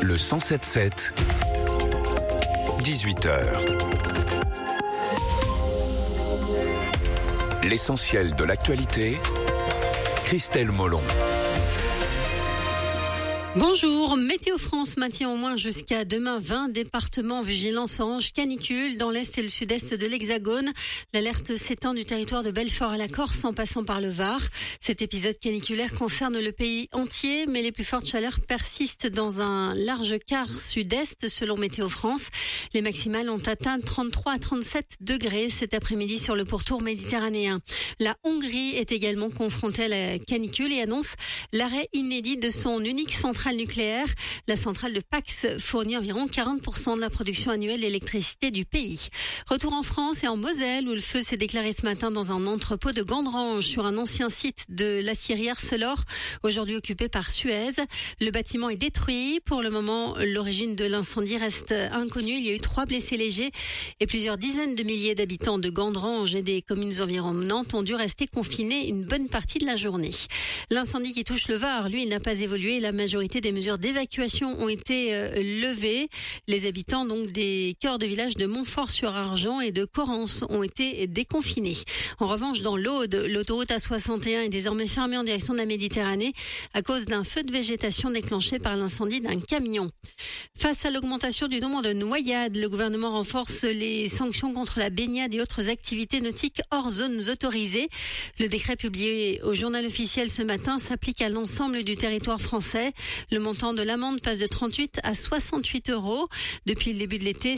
Le 107.7, 18h. L'essentiel de l'actualité, Christelle Molon. Bonjour, Météo France maintient au moins jusqu'à demain 20 départements en vigilance orange canicule dans l'est et le sud-est de l'Hexagone. L'alerte s'étend du territoire de Belfort à la Corse en passant par le Var. Cet épisode caniculaire concerne le pays entier, mais les plus fortes chaleurs persistent dans un large quart sud-est selon Météo France. Les maximales ont atteint 33 à 37 degrés cet après-midi sur le pourtour méditerranéen. La Hongrie est également confrontée à la canicule et annonce l'arrêt inédit de son unique centrale nucléaire. La centrale de Pax fournit environ 40% de la production annuelle d'électricité du pays. Retour en France et en Moselle où le feu s'est déclaré ce matin dans un entrepôt de Gandrange sur un ancien site de l'aciérie Arcelor, aujourd'hui occupé par Suez. Le bâtiment est détruit. Pour le moment, l'origine de l'incendie reste inconnue. Il y a eu 3 blessés légers et plusieurs dizaines de milliers d'habitants de Gandrange et des communes environnantes ont dû rester confinés une bonne partie de la journée. L'incendie qui touche le Var, lui, n'a pas évolué. La majorité des mesures d'évacuation ont été levées. Les habitants donc des cœurs de village de Montfort-sur-Argent et de Corrence ont été déconfinés. En revanche, dans l'Aude, l'autoroute A61 est désormais fermée en direction de la Méditerranée à cause d'un feu de végétation déclenché par l'incendie d'un camion. Face à l'augmentation du nombre de noyades, le gouvernement renforce les sanctions contre la baignade et autres activités nautiques hors zones autorisées. Le décret publié au journal officiel ce matin s'applique à l'ensemble du territoire français. Le montant de l'amende passe de 38 à 68 euros. Depuis le début de l'été,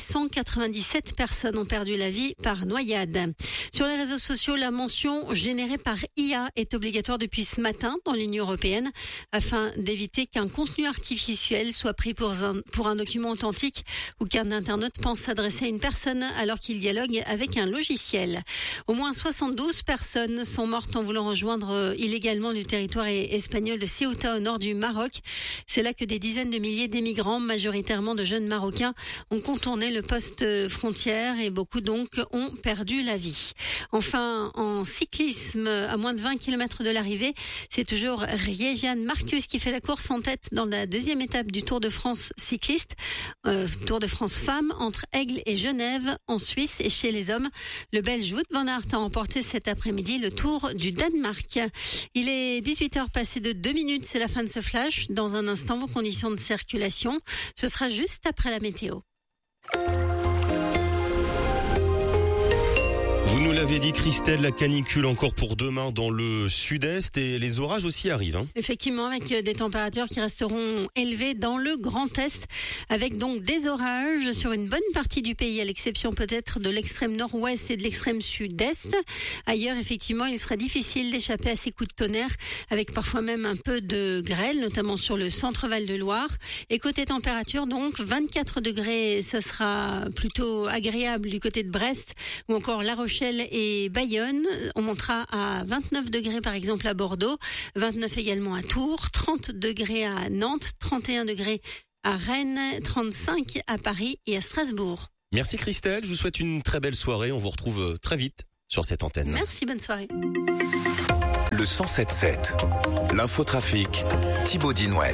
197 personnes ont perdu la vie par noyade. Sur les réseaux sociaux, la mention générée par IA est obligatoire depuis ce matin dans l'Union européenne afin d'éviter qu'un contenu artificiel soit pris pour un document authentique ou qu'un internaute pense s'adresser à une personne alors qu'il dialogue avec un logiciel. Au moins 72 personnes sont mortes en voulant rejoindre illégalement le territoire espagnol de Ceuta au nord du Maroc. C'est là que des dizaines de milliers d'émigrants, majoritairement de jeunes Marocains, ont contourné le poste frontière et beaucoup donc ont perdu la vie. Enfin, en cyclisme, à moins de 20 km de l'arrivée, c'est toujours Riejanne Marcus qui fait la course en tête dans la deuxième étape du Tour de France cycliste, Tour de France femmes entre Aigle et Genève en Suisse. Et chez les hommes, le Belge Wout van Aert a remporté cet après-midi le Tour du Danemark. Il est 18h passé de 2 minutes, c'est la fin de ce flash. Dans un instant, vos conditions de circulation, ce sera juste après la météo. Vous nous l'avez dit Christelle, la canicule encore pour demain dans le sud-est et les orages aussi arrivent. Effectivement, avec des températures qui resteront élevées dans le Grand Est, avec donc des orages sur une bonne partie du pays, à l'exception peut-être de l'extrême nord-ouest et de l'extrême sud-est. Ailleurs, effectivement, il sera difficile d'échapper à ces coups de tonnerre, avec parfois même un peu de grêle, notamment sur le centre Val-de-Loire. Et côté température, donc 24 degrés, ça sera plutôt agréable du côté de Brest ou encore La Rochelle et Bayonne. On montera à 29 degrés par exemple à Bordeaux, 29 également à Tours, 30 degrés à Nantes, 31 degrés à Rennes, 35 à Paris et à Strasbourg. Merci Christelle, je vous souhaite une très belle soirée. On vous retrouve très vite sur cette antenne. Merci, bonne soirée. Le 107.7, l'infotrafic, Thibaut Dinouel.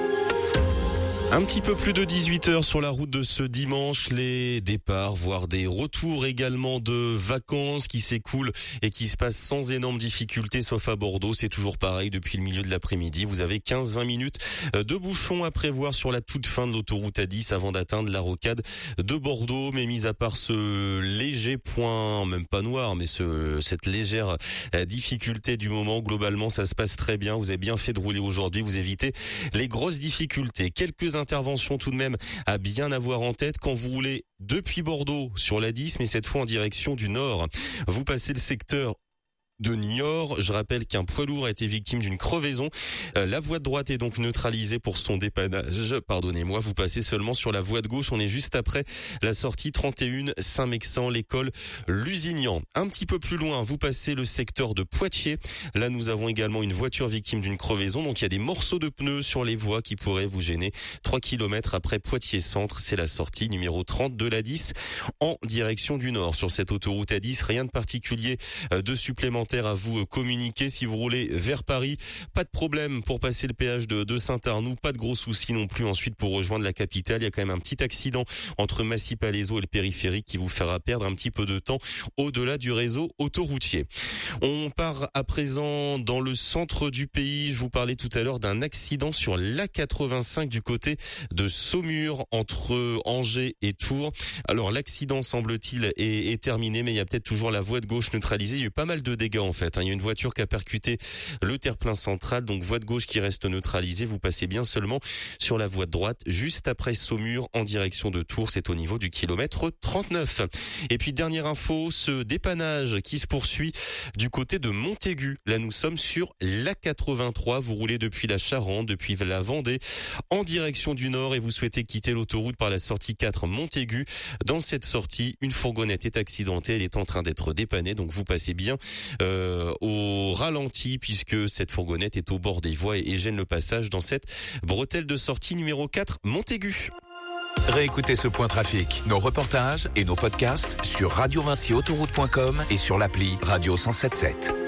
Un petit peu plus de 18h sur la route de ce dimanche, les départs, voire des retours également de vacances qui s'écoulent et qui se passent sans énormes difficultés, sauf à Bordeaux. C'est toujours pareil depuis le milieu de l'après-midi. Vous avez 15-20 minutes de bouchons à prévoir sur la toute fin de l'autoroute A10 avant d'atteindre la rocade de Bordeaux. Mais mis à part ce léger point, même pas noir, mais cette légère difficulté du moment, globalement ça se passe très bien. Vous avez bien fait de rouler aujourd'hui, vous évitez les grosses difficultés. Quelques intervention tout de même à bien avoir en tête quand vous roulez depuis Bordeaux sur la 10, mais cette fois en direction du nord. Vous passez le secteur de Niort. Je rappelle qu'un poids lourd a été victime d'une crevaison. La voie de droite est donc neutralisée pour son dépannage. Pardonnez-moi, vous passez seulement sur la voie de gauche. On est juste après la sortie 31 Saint-Mexan, l'école Lusignan. Un petit peu plus loin, vous passez le secteur de Poitiers. Là, nous avons également une voiture victime d'une crevaison. Donc, il y a des morceaux de pneus sur les voies qui pourraient vous gêner. 3 km après Poitiers-Centre, c'est la sortie numéro 30 de la 10 en direction du nord. Sur cette autoroute A10, rien de particulier de supplémentaire supplémentaires à vous communiquer. Si vous roulez vers Paris, pas de problème pour passer le péage de Saint-Arnoux, pas de gros soucis non plus ensuite pour rejoindre la capitale. Il y a quand même un petit accident entre Massy-Palaiseau et le périphérique qui vous fera perdre un petit peu de temps au-delà du réseau autoroutier. On part à présent dans le centre du pays. Je vous parlais tout à l'heure d'un accident sur l'A85 du côté de Saumur entre Angers et Tours. Alors l'accident semble-t-il est terminé, mais il y a peut-être toujours la voie de gauche neutralisée. Il y a eu pas mal de dégâts en fait. Il y a une voiture qui a percuté le terre-plein central, donc voie de gauche qui reste neutralisée. Vous passez bien seulement sur la voie de droite, juste après Saumur en direction de Tours. C'est au niveau du kilomètre 39. Et puis dernière info, ce dépannage qui se poursuit du côté de Montaigu. Là nous sommes sur l'A83. Vous roulez depuis la Charente, depuis la Vendée, en direction du nord et vous souhaitez quitter l'autoroute par la sortie 4 Montaigu. Dans cette sortie, une fourgonnette est accidentée. Elle est en train d'être dépannée, donc vous passez bien au ralenti puisque cette fourgonnette est au bord des voies et gêne le passage dans cette bretelle de sortie numéro 4 Montaigu. Réécoutez ce point trafic, nos reportages et nos podcasts sur radiovincyautoroute.com et sur l'appli Radio 107.7.